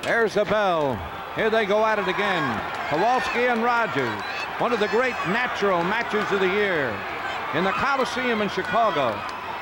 There's the bell. Here they go at it again. Kowalski and Rogers. One of the great natural matches of the year in the Coliseum in Chicago.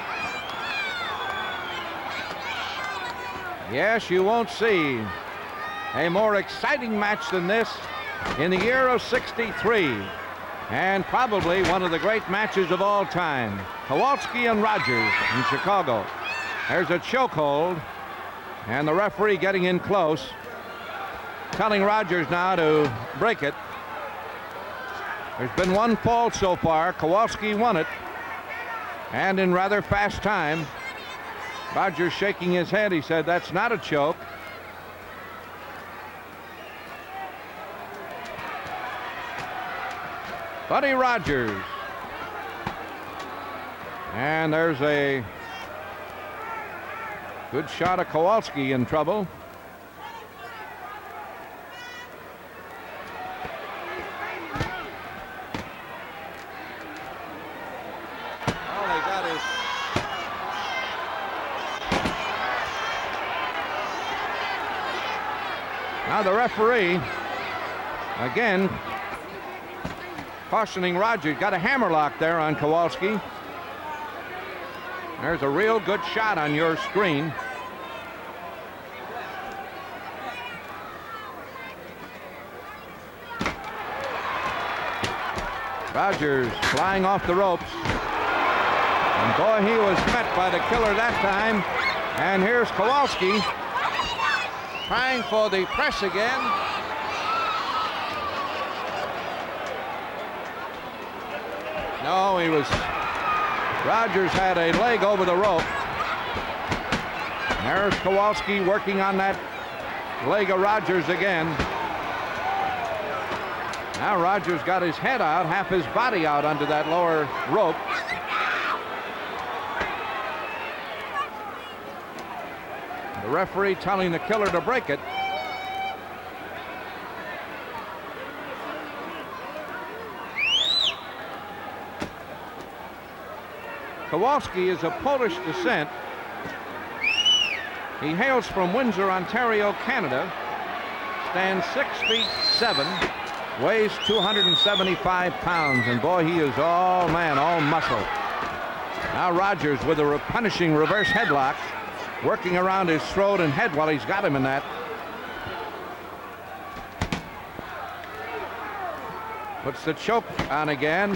Yes, you won't see a more exciting match than this in the year of '63. And probably one of the great matches of all time. Kowalski and Rogers in Chicago. There's a chokehold. And the referee getting in close, telling Rogers now to break it. There's been one fall so far. Kowalski won it, and in rather fast time. Rogers shaking his head. He said, "That's not a choke." Buddy Rogers. And there's a good shot of Kowalski in trouble. All they got is now the referee again cautioning Rogers. Got a hammerlock there on Kowalski. There's a real good shot on your screen. Rogers flying off the ropes. And boy, he was met by the killer that time. And here's Kowalski trying for the press again. No, he was. Rogers had a leg over the rope. There's Kowalski working on that leg of Rogers again. Now Rogers got his head out, half his body out under that lower rope. The referee telling the killer to break it. Kowalski is of Polish descent. He hails from Windsor, Ontario, Canada. Stands 6'7", weighs 275 pounds, and boy, he is all man, all muscle. Now Rogers with a punishing reverse headlock, working around his throat and head while he's got him in that. Puts the choke on again.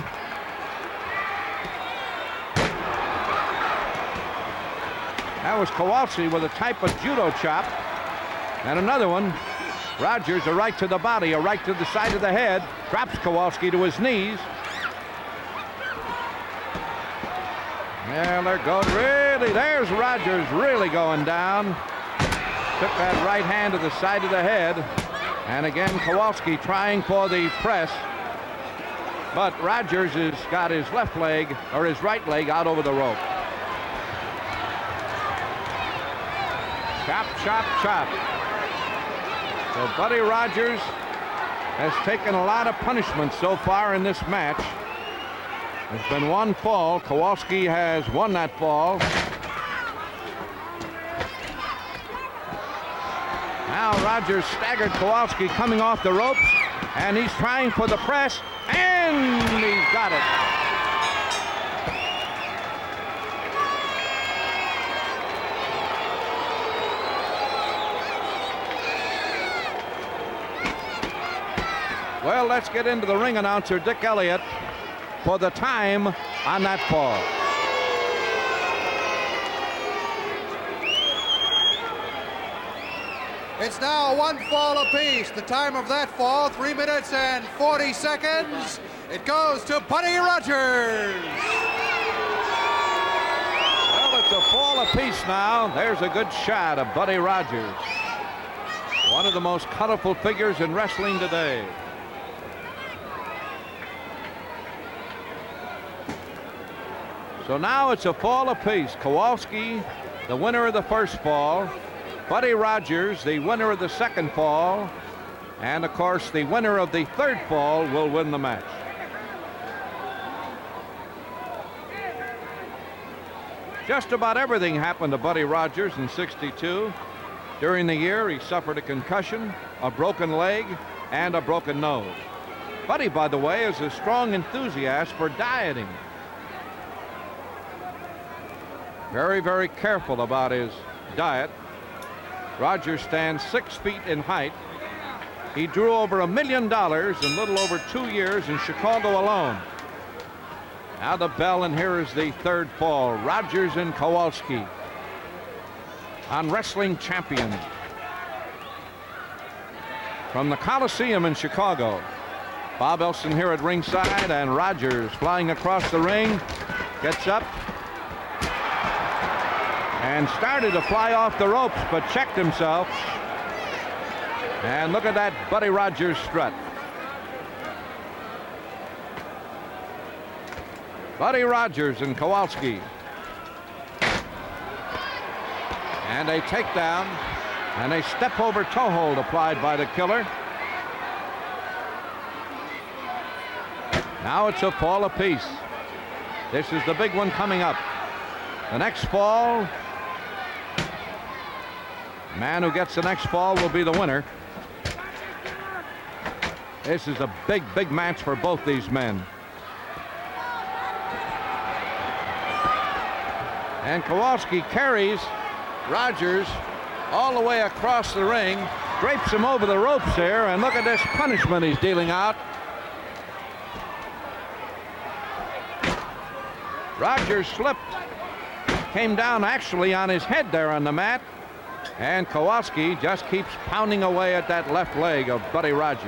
That was Kowalski with a type of judo chop. And another one. Rogers, a right to the body, a right to the side of the head. Drops Kowalski to his knees. And there goes, really, there's Rogers really going down. Took that right hand to the side of the head. And again, Kowalski trying for the press. But Rogers has got his left leg, or his right leg, out over the rope. Chop, chop, chop. So Buddy Rogers has taken a lot of punishment so far in this match. There's been one fall. Kowalski has won that fall. Now Rogers staggered Kowalski coming off the ropes, and he's trying for the press, and he's got it. Well, let's get into the ring announcer, Dick Elliott, for the time on that fall. It's now one fall apiece. The time of that fall, 3 minutes and 40 seconds. It goes to Buddy Rogers. Well, it's a fall apiece now. There's a good shot of Buddy Rogers. One of the most colorful figures in wrestling today. So now it's a fall apiece. Kowalski, the winner of the first fall. Buddy Rogers, the winner of the second fall. And, of course, the winner of the third fall will win the match. Just about everything happened to Buddy Rogers in '62. During the year, he suffered a concussion, a broken leg, and a broken nose. Buddy, by the way, is a strong enthusiast for dieting. Very, very careful about his diet. Rogers stands 6 feet in height. He drew over $1 million in little over 2 years in Chicago alone. Now the bell, and here is the third fall. Rogers and Kowalski on Wrestling Champions. From the Coliseum in Chicago, Bob Elson here at ringside, and Rogers flying across the ring, gets up and started to fly off the ropes, but checked himself. And look at that Buddy Rogers strut. Buddy Rogers and Kowalski. And a takedown and a step over toe hold applied by the killer. Now it's a fall apiece. This is the big one coming up. The next fall, the man who gets the next fall will be the winner. This is a big, big match for both these men. And Kowalski carries Rogers all the way across the ring, drapes him over the ropes there, and look at this punishment he's dealing out. Rogers slipped, came down actually on his head there on the mat, and Kowalski just keeps pounding away at that left leg of Buddy Rogers.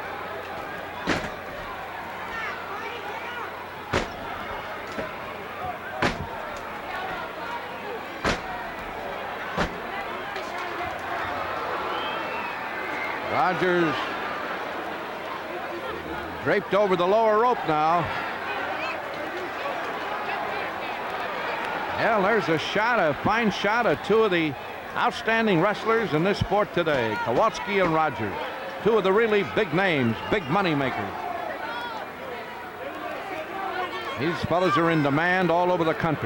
Rogers draped over the lower rope now. Well, there's a shot, a fine shot of two of the outstanding wrestlers in this sport today, Kowalski and Rogers. Two of the really big names, big money makers. These fellas are in demand all over the country.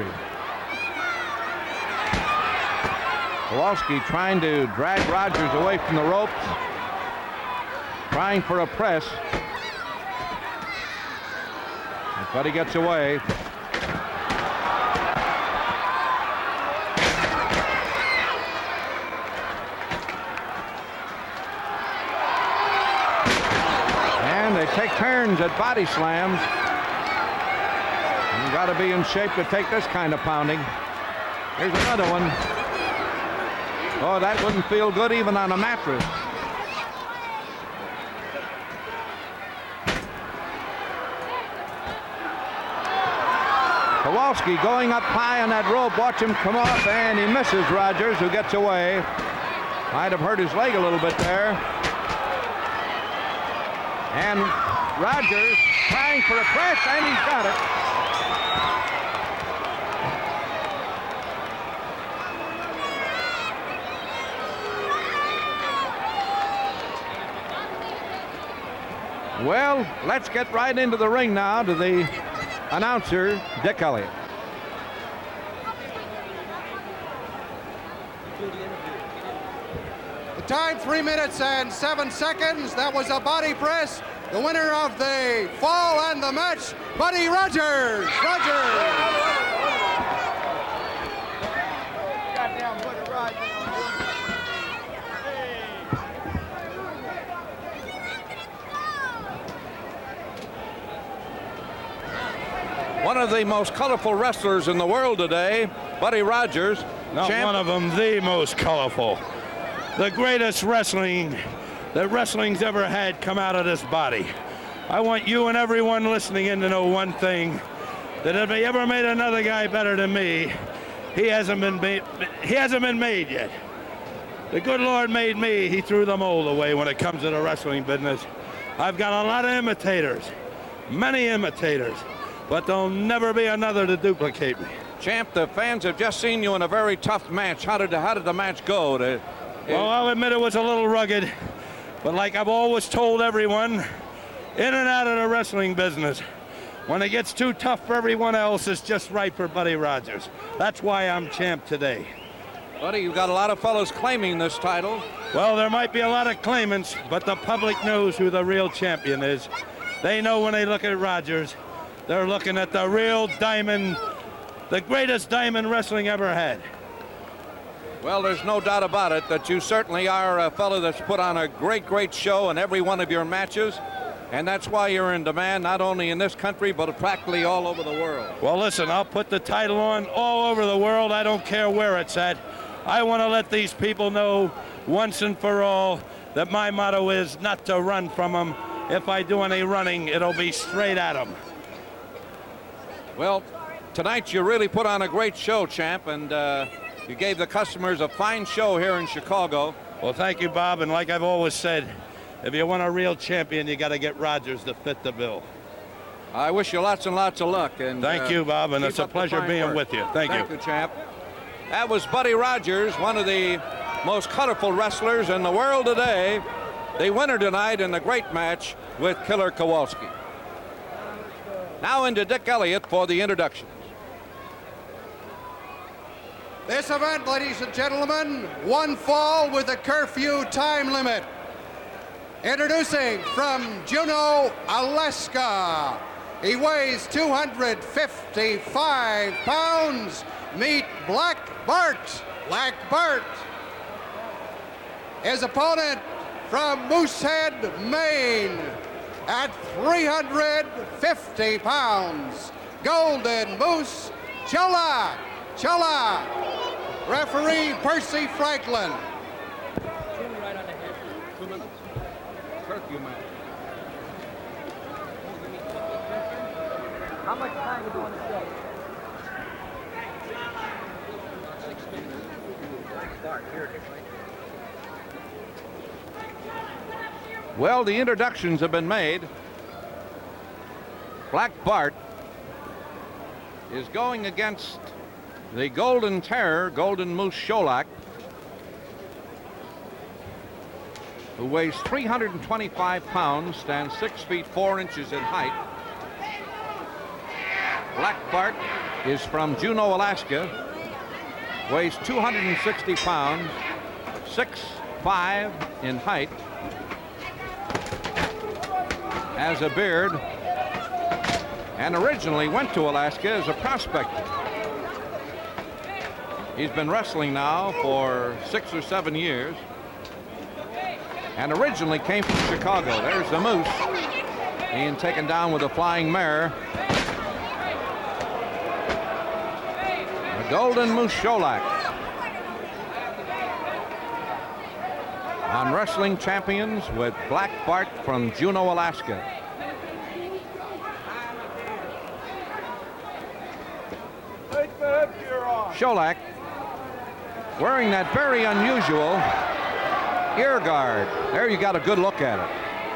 Kowalski trying to drag Rogers away from the ropes, trying for a press. But he gets away. And they take turns at body slams. You got to be in shape to take this kind of pounding. Here's another one. Oh, that wouldn't feel good even on a mattress. Kowalski going up high on that rope. Watch him come off, and he misses Rogers, who gets away. Might have hurt his leg a little bit there. And Rogers trying for a press, and he's got it. Well, let's get right into the ring now to the announcer, Dick Elliott. The time, 3 minutes and 7 seconds. That was a body press. The winner of the fall and the match, Buddy Rogers. Goddamn Buddy Rogers. One of the most colorful wrestlers in the world today, Buddy Rogers. Not one of them, the most colorful. The greatest wrestling that wrestling's ever had come out of this body. I want you and everyone listening in to know one thing, that if he ever made another guy better than me, he hasn't been made yet. The good Lord made me. He threw the mold away when it comes to the wrestling business. I've got a lot of imitators, many imitators, but there'll never be another to duplicate me. Champ, the fans have just seen you in a very tough match. How did the match go? Well, I'll admit it was a little rugged, but like I've always told everyone, in and out of the wrestling business, when it gets too tough for everyone else, it's just right for Buddy Rogers. That's why I'm champ today. Buddy, you've got a lot of fellows claiming this title. Well, there might be a lot of claimants, but the public knows who the real champion is. They know when they look at Rogers, they're looking at the real diamond, the greatest diamond wrestling ever had. Well, there's no doubt about it that you certainly are a fellow that's put on a great show in every one of your matches. And that's why you're in demand, not only in this country, but practically all over the world. Well, listen, I'll put the title on all over the world. I don't care where it's at. I want to let these people know once and for all that my motto is not to run from them. If I do any running, it'll be straight at them. Well, tonight you really put on a great show, champ, and you gave the customers a fine show here in Chicago. Well, thank you, Bob, and like I've always said, if you want a real champion, you got to get Rogers to fit the bill. I wish you lots and lots of luck. And thank you, Bob, and it's a pleasure being with you. Thank you. Thank you, champ. That was Buddy Rogers, one of the most colorful wrestlers in the world today. The winner tonight in the great match with Killer Kowalski. Now into Dick Elliott for the introductions. This event, ladies and gentlemen, one fall with a curfew time limit. Introducing from Juneau, Alaska. He weighs 255 pounds. Meet Black Bart. Black Bart. His opponent from Moosehead, Maine, at 350 pounds. Golden Moose Cholak. Cholak. Referee Percy Franklin. How much time do you want to stay? Well, the introductions have been made. Black Bart is going against the Golden Terror, Golden Moose Cholak, who weighs 325 pounds, stands 6 feet 4 inches in height. Black Bart is from Juneau, Alaska, weighs 260 pounds, 6'5" in height, has a beard, and originally went to Alaska as a prospector. He's been wrestling now for 6 or 7 years, and originally came from Chicago. There's the Moose, being taken down with a flying mare. The Golden Moose Cholak on Wrestling Champions with Black Bart from Juneau, Alaska. Cholak wearing that very unusual ear guard. There you got a good look at it.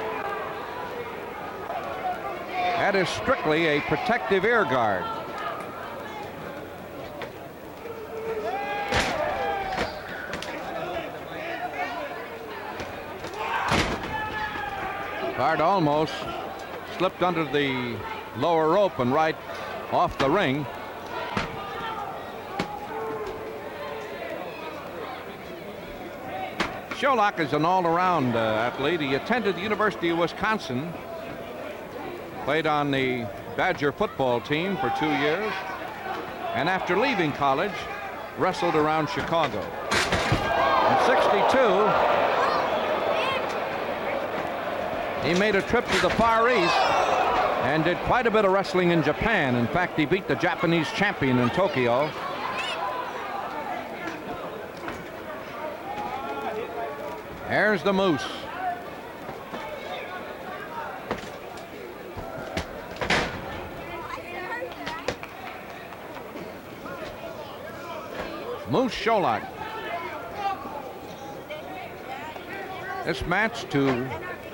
That is strictly a protective ear guard. Bart almost slipped under the lower rope and right off the ring. Cholak is an all-around athlete. He attended the University of Wisconsin, played on the Badger football team for 2 years, and after leaving college, wrestled around Chicago. In '62, he made a trip to the Far East and did quite a bit of wrestling in Japan. In fact, he beat the Japanese champion in Tokyo. There's the Moose. Moose Cholak. This match to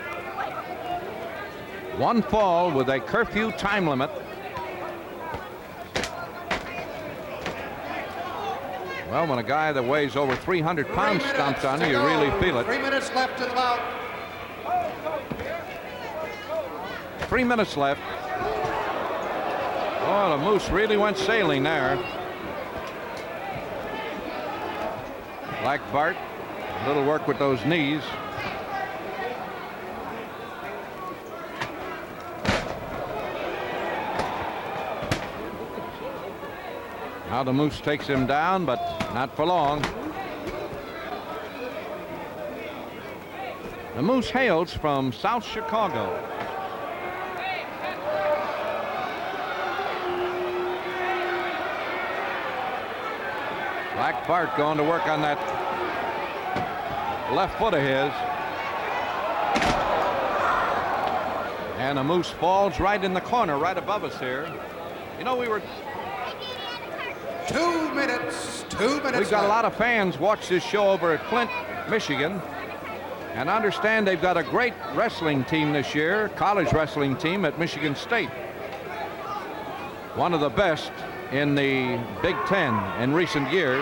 one fall with a curfew time limit. Well, when a guy that weighs over 300 pounds stomps on you, you really feel it. 3 minutes left to the bout. 3 minutes left. Oh, the Moose really went sailing there. Black Bart, a little work with those knees. Now the Moose takes him down, but not for long. The Moose hails from South Chicago. Black Bart going to work on that left foot of his. And the Moose falls right in the corner, right above us here. You know, we were... 2 minutes. 2 minutes. We've got a lot of fans watch this show over at Flint, Michigan. And I understand they've got a great wrestling team this year, college wrestling team at Michigan State. One of the best in the Big Ten in recent years.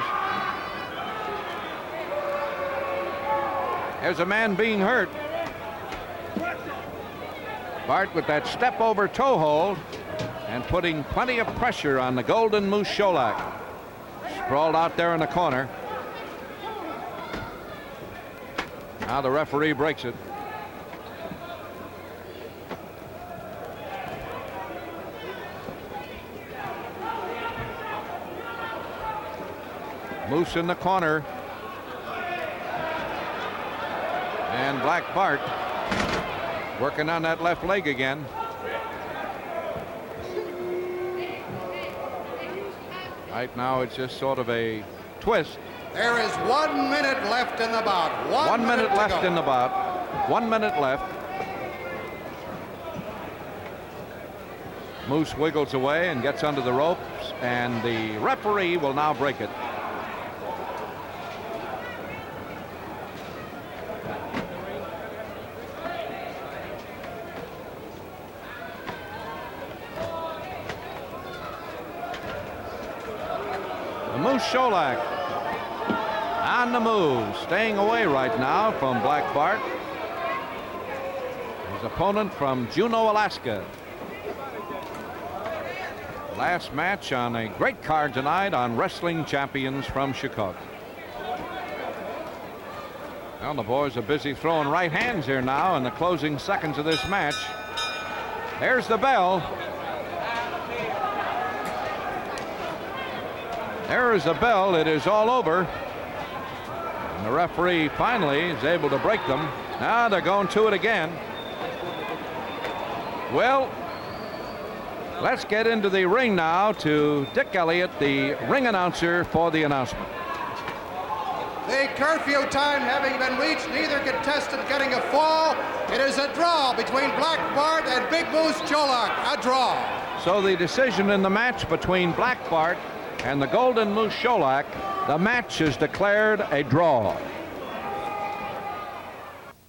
There's a man being hurt. Bart with that step over toe hold and putting plenty of pressure on the Golden Moose Cholak. Sprawled out there in the corner. Now the referee breaks it. Moose in the corner. And Black Bart working on that left leg again. Right now it's just sort of a twist. There is 1 minute left in the bout. 1 minute left go. in the bout. 1 minute left. Moose wiggles away and gets under the ropes, and the referee will now break it. The Moose Cholak on the move, staying away right now from Black Bart. His opponent from Juneau, Alaska. Last match on a great card tonight on Wrestling Champions from Chicago. Well, the boys are busy throwing right hands here now in the closing seconds of this match. There's the bell. There is the bell. It is all over. And the referee finally is able to break them. Now they're going to it again. Well, let's get into the ring now to Dick Elliott, the ring announcer for the announcement. The curfew time having been reached, neither contestant getting a fall. It is a draw between Black Bart and Big Moose Cholak. A draw. So the decision in the match between Black Bart and the Golden Moose Cholak, the match is declared a draw.